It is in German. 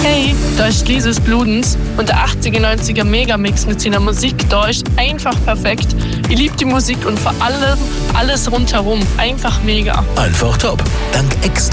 Hey, da ist Lises Bludens und der 80er-90er Megamix mit seiner Musik da ist einfach perfekt. Ich liebe die Musik und vor allem alles rundherum. Einfach mega. Einfach top. Dank extra